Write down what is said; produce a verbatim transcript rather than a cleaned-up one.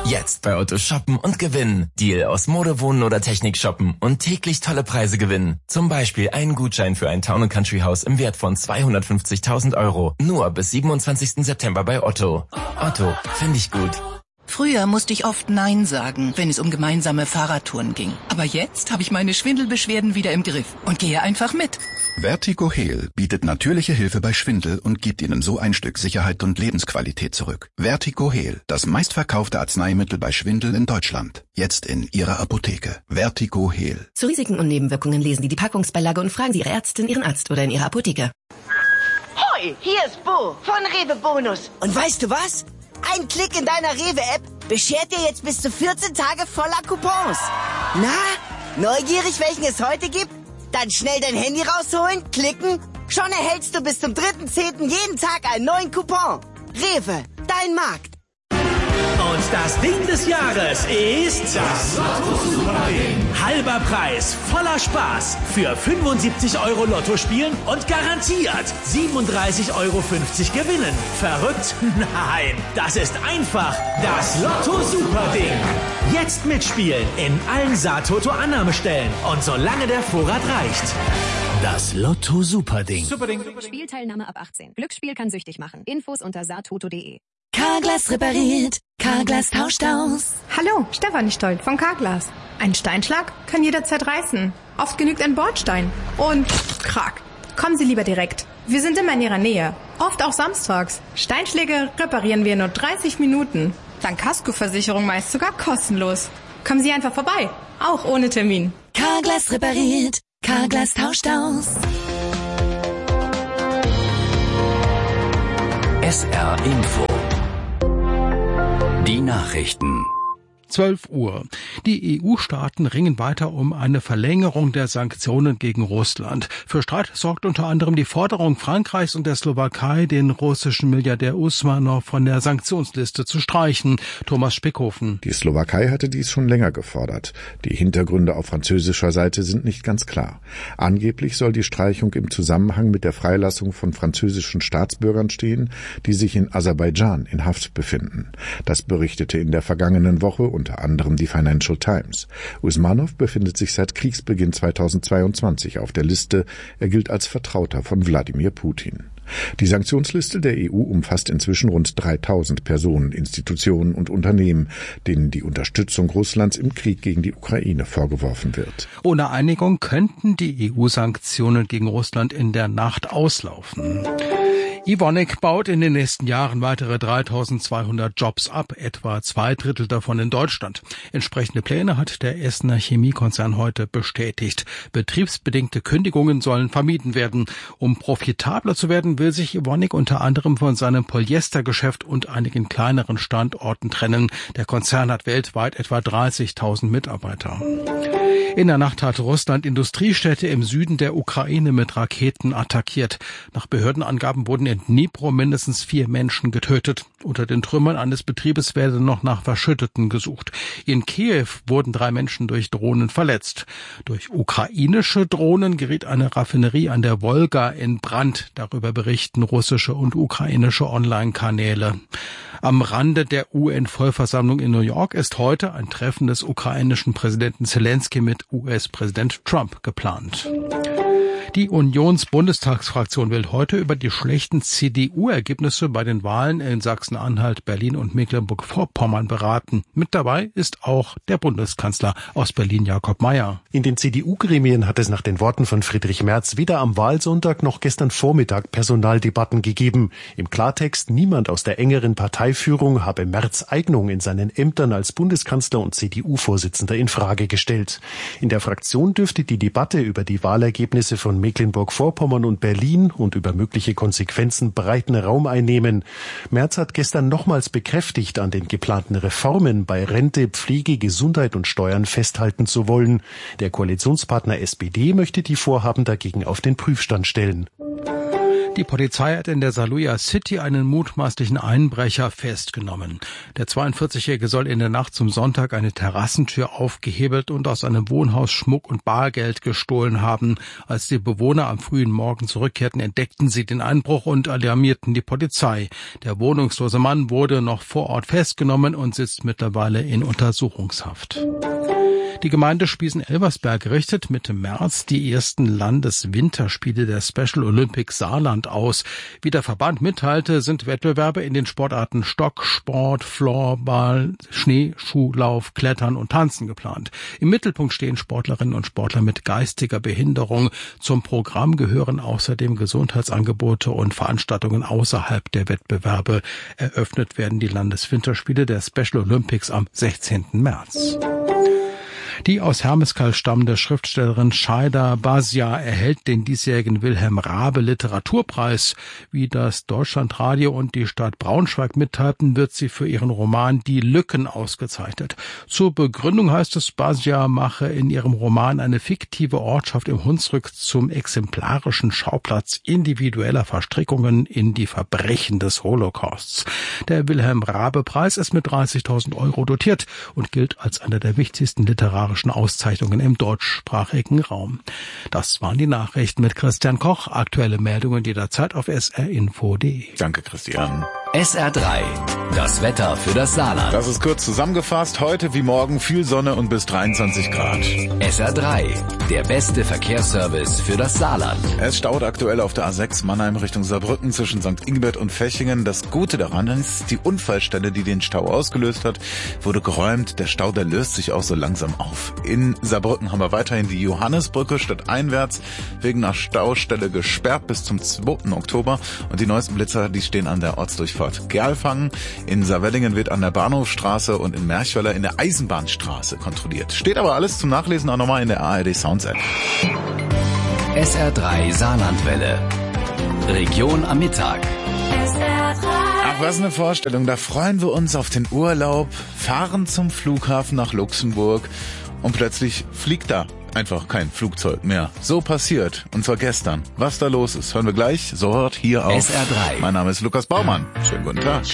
Jetzt bei Otto shoppen und gewinnen. Deal aus Mode, Wohnen oder Technik shoppen und täglich tolle Preise gewinnen. Zum Beispiel einen Gutschein für ein Town and Country Haus im Wert von zweihundertfünfzigtausend Euro. Nur bis siebenundzwanzigsten September bei Otto. Otto, finde ich gut. Früher musste ich oft Nein sagen, wenn es um gemeinsame Fahrradtouren ging. Aber jetzt habe ich meine Schwindelbeschwerden wieder im Griff und gehe einfach mit. Vertigo Heal bietet natürliche Hilfe bei Schwindel und gibt Ihnen so ein Stück Sicherheit und Lebensqualität zurück. Vertigo Heal, das meistverkaufte Arzneimittel bei Schwindel in Deutschland. Jetzt in Ihrer Apotheke. Vertigo Heal. Zu Risiken und Nebenwirkungen lesen Sie die Packungsbeilage und fragen Sie Ihre Ärztin, Ihren Arzt oder in Ihrer Apotheke. Hoi, hier ist Bo von Rewe Bonus. Und weißt du was? Ein Klick in deiner Rewe-App beschert dir jetzt bis zu vierzehn Tage voller Coupons. Na, neugierig, welchen es heute gibt? Dann schnell dein Handy rausholen, klicken. Schon erhältst du bis zum dritten zehnten jeden Tag einen neuen Coupon. Rewe, dein Markt. Und das Ding des Jahres ist das Lotto Super-Ding. Halber Preis, voller Spaß. Für fünfundsiebzig Euro Lotto spielen und garantiert siebenunddreißig Euro fünfzig gewinnen. Verrückt? Nein, das ist einfach das Lotto Super-Ding. Jetzt mitspielen in allen Satoto-Annahmestellen und solange der Vorrat reicht. Das Lotto Super-Ding. Superding. Spielteilnahme ab achtzehn. Glücksspiel kann süchtig machen. Infos unter satoto punkt de. Carglass repariert, Carglass tauscht aus. Hallo, Stefanie Stolt von Carglass. Ein Steinschlag kann jederzeit reißen. Oft genügt ein Bordstein. Und krack. Kommen Sie lieber direkt. Wir sind immer in Ihrer Nähe. Oft auch samstags. Steinschläge reparieren wir in nur dreißig Minuten. Dank Kaskoversicherung meist sogar kostenlos. Kommen Sie einfach vorbei. Auch ohne Termin. Carglass repariert, Carglass tauscht aus. S R Info. Die Nachrichten. zwölf Uhr. Die E U-Staaten ringen weiter um eine Verlängerung der Sanktionen gegen Russland. Für Streit sorgt unter anderem die Forderung Frankreichs und der Slowakei, den russischen Milliardär Usmanov von der Sanktionsliste zu streichen. Thomas Spickhofen. Die Slowakei hatte dies schon länger gefordert. Die Hintergründe auf französischer Seite sind nicht ganz klar. Angeblich soll die Streichung im Zusammenhang mit der Freilassung von französischen Staatsbürgern stehen, die sich in Aserbaidschan in Haft befinden. Das berichtete in der vergangenen Woche unter anderem die Financial Times. Usmanov befindet sich seit Kriegsbeginn zweitausendzweiundzwanzig auf der Liste. Er gilt als Vertrauter von Wladimir Putin. Die Sanktionsliste der E U umfasst inzwischen rund dreitausend Personen, Institutionen und Unternehmen, denen die Unterstützung Russlands im Krieg gegen die Ukraine vorgeworfen wird. Ohne Einigung könnten die E U-Sanktionen gegen Russland in der Nacht auslaufen. Evonik baut in den nächsten Jahren weitere dreitausendzweihundert Jobs ab, etwa zwei Drittel davon in Deutschland. Entsprechende Pläne hat der Essener Chemiekonzern heute bestätigt. Betriebsbedingte Kündigungen sollen vermieden werden. Um profitabler zu werden, will sich Evonik unter anderem von seinem Polyestergeschäft und einigen kleineren Standorten trennen. Der Konzern hat weltweit etwa dreißigtausend Mitarbeiter. In der Nacht hat Russland Industriestädte im Süden der Ukraine mit Raketen attackiert. Nach Behördenangaben wurden in Dnipro mindestens vier Menschen getötet. Unter den Trümmern eines Betriebes werde noch nach Verschütteten gesucht. In Kiew wurden drei Menschen durch Drohnen verletzt. Durch ukrainische Drohnen geriet eine Raffinerie an der Wolga in Brand. Darüber berichten russische und ukrainische Online-Kanäle. Am Rande der U N-Vollversammlung in New York ist heute ein Treffen des ukrainischen Präsidenten Zelensky mit U S-Präsident Trump geplant. Die Unions-Bundestagsfraktion will heute über die schlechten C D U-Ergebnisse bei den Wahlen in Sachsen-Anhalt, Berlin und Mecklenburg-Vorpommern beraten. Mit dabei ist auch der Bundeskanzler aus Berlin, Jakob Mayer. In den C D U-Gremien hat es nach den Worten von Friedrich Merz weder am Wahlsonntag noch gestern Vormittag Personaldebatten gegeben. Im Klartext, niemand aus der engeren Parteiführung habe Merz' Eignung in seinen Ämtern als Bundeskanzler und C D U-Vorsitzender in Frage gestellt. In der Fraktion dürfte die Debatte über die Wahlergebnisse von Mecklenburg-Vorpommern und Berlin und über mögliche Konsequenzen breiten Raum einnehmen. Merz hat gestern nochmals bekräftigt, an den geplanten Reformen bei Rente, Pflege, Gesundheit und Steuern festhalten zu wollen. Der Koalitionspartner S P D möchte die Vorhaben dagegen auf den Prüfstand stellen. Die Polizei hat in der Saluja City einen mutmaßlichen Einbrecher festgenommen. Der zweiundvierzigjährige soll in der Nacht zum Sonntag eine Terrassentür aufgehebelt und aus einem Wohnhaus Schmuck und Bargeld gestohlen haben. Als die Bewohner am frühen Morgen zurückkehrten, entdeckten sie den Einbruch und alarmierten die Polizei. Der wohnungslose Mann wurde noch vor Ort festgenommen und sitzt mittlerweile in Untersuchungshaft. Die Gemeinde Spiesen-Elversberg richtet Mitte März die ersten Landeswinterspiele der Special Olympics Saarland aus. Wie der Verband mitteilte, sind Wettbewerbe in den Sportarten Stocksport, Floorball, Schneeschuhlauf, Klettern und Tanzen geplant. Im Mittelpunkt stehen Sportlerinnen und Sportler mit geistiger Behinderung. Zum Programm gehören außerdem Gesundheitsangebote und Veranstaltungen außerhalb der Wettbewerbe. Eröffnet werden die Landeswinterspiele der Special Olympics am sechzehnten März. Die aus Hermeskeil stammende Schriftstellerin Shaida Basia erhält den diesjährigen Wilhelm Raabe Literaturpreis. Wie das Deutschlandradio und die Stadt Braunschweig mitteilten, wird sie für ihren Roman Die Lücken ausgezeichnet. Zur Begründung heißt es, Basia mache in ihrem Roman eine fiktive Ortschaft im Hunsrück zum exemplarischen Schauplatz individueller Verstrickungen in die Verbrechen des Holocausts. Der Wilhelm Raabe Preis ist mit dreißigtausend Euro dotiert und gilt als einer der wichtigsten literarischen Auszeichnungen im deutschsprachigen Raum. Das waren die Nachrichten mit Christian Koch. Aktuelle Meldungen jederzeit auf s r info punkt d e. Danke, Christian. S R drei. Das Wetter für das Saarland. Das ist kurz zusammengefasst. Heute wie morgen viel Sonne und bis dreiundzwanzig Grad. S R drei. Der beste Verkehrsservice für das Saarland. Es staut aktuell auf der A sechs Mannheim Richtung Saarbrücken zwischen Sankt Ingbert und Fechingen. Das Gute daran ist, die Unfallstelle, die den Stau ausgelöst hat, wurde geräumt. Der Stau, der löst sich auch so langsam auf. In Saarbrücken haben wir weiterhin die Johannesbrücke stadteinwärts wegen einer Staustelle gesperrt bis zum zweiten Oktober. Und die neuesten Blitzer, die stehen an der Ortsdurchfahrt Gerlfangen. In Saarwellingen wird an der Bahnhofstraße und in Merchweiler in der Eisenbahnstraße kontrolliert. Steht aber alles zum Nachlesen auch nochmal in der A R D Sounds App. S R drei Saarlandwelle. Region am Mittag. S R drei. Ach, was eine Vorstellung. Da freuen wir uns auf den Urlaub, fahren zum Flughafen nach Luxemburg und plötzlich fliegt da einfach kein Flugzeug mehr. So passiert. Und zwar gestern. Was da los ist, hören wir gleich sofort hier auf S R drei. Mein Name ist Lukas Baumann. Schönen guten Tag.